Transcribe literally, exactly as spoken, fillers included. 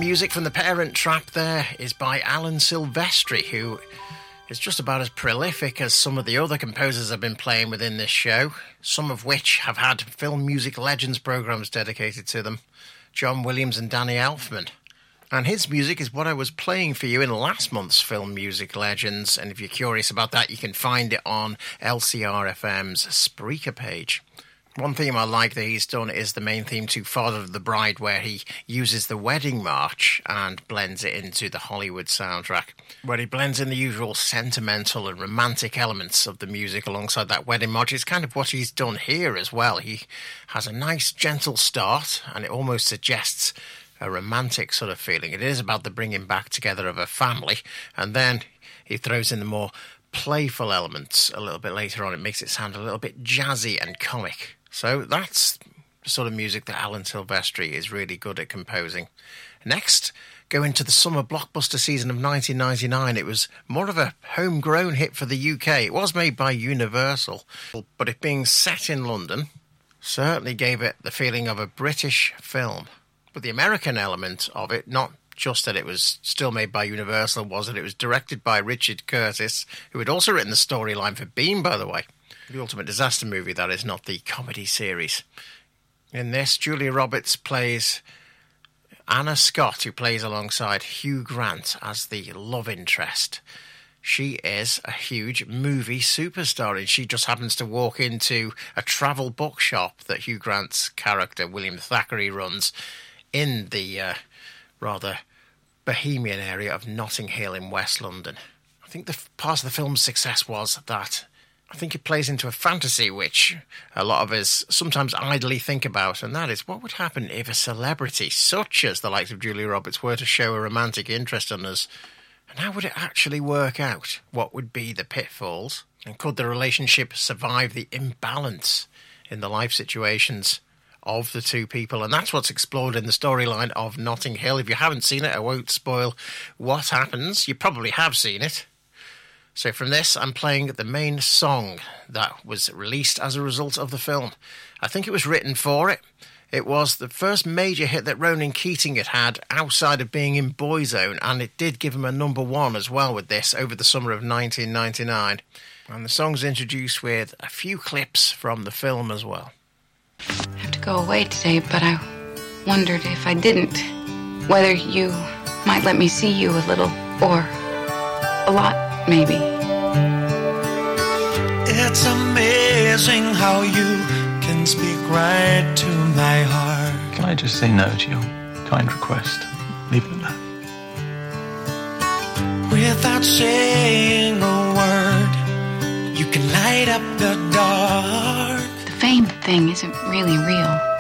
music from The Parent Trap there is by Alan Silvestri, who is just about as prolific as some of the other composers I've been playing within this show, some of which have had Film Music Legends programmes dedicated to them, John Williams and Danny Elfman. And his music is what I was playing for you in last month's Film Music Legends, and if you're curious about that, you can find it on L C R F M's Spreaker page. One theme I like that he's done is the main theme to Father of the Bride, where he uses the wedding march and blends it into the Hollywood soundtrack, where he blends in the usual sentimental and romantic elements of the music alongside that wedding march. It's kind of what he's done here as well. He has a nice gentle start, and it almost suggests a romantic sort of feeling. It is about the bringing back together of a family, and then he throws in the more playful elements a little bit later on. It makes it sound a little bit jazzy and comic. So that's the sort of music that Alan Silvestri is really good at composing. Next, go into the summer blockbuster season of nineteen ninety-nine. It was more of a homegrown hit for the U K. It was made by Universal, but it being set in London certainly gave it the feeling of a British film. But the American element of it, not just that it was still made by Universal, was that it was directed by Richard Curtis, who had also written the storyline for Beam, by the way. The Ultimate Disaster movie, that is, not the comedy series. In this, Julia Roberts plays Anna Scott, who plays alongside Hugh Grant as the love interest. She is a huge movie superstar, and she just happens to walk into a travel bookshop that Hugh Grant's character, William Thackeray, runs in the uh, rather bohemian area of Notting Hill in West London. I think the f- part of the film's success was that I think it plays into a fantasy which a lot of us sometimes idly think about, and that is, what would happen if a celebrity such as the likes of Julia Roberts were to show a romantic interest in us, and how would it actually work out? What would be the pitfalls? And could the relationship survive the imbalance in the life situations of the two people? And that's what's explored in the storyline of Notting Hill. If you haven't seen it, I won't spoil what happens. You probably have seen it. So from this, I'm playing the main song that was released as a result of the film. I think it was written for it. It was the first major hit that Ronan Keating had had outside of being in Boyzone, and it did give him a number one as well with this over the summer of nineteen ninety-nine. And the song's introduced with a few clips from the film as well. I have to go away today, but I wondered if I didn't, whether you might let me see you a little, or a lot. Maybe. It's amazing how you can speak right to my heart. Can I just say no to your kind request? Leave it at that. Without saying a word, you can light up the dark. The fame thing isn't really real.